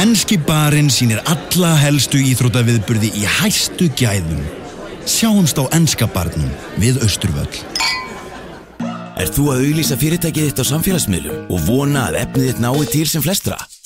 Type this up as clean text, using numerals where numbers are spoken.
Enski barinn sýnir alla helstu íþróttaviðburði í hæstu gæðum. Sjáumst á Enska barnum við Austurvöll. Ert þú að auglýsa fyrirtækið þitt á samfélagsmiðlum og vona að efnið þitt nái til sem flestra?